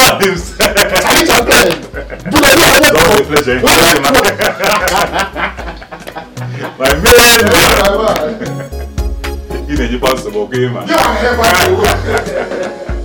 man himself. Charlie Chaplin. Don't be pleasure. My man. You need to pass the book, man. Yeah,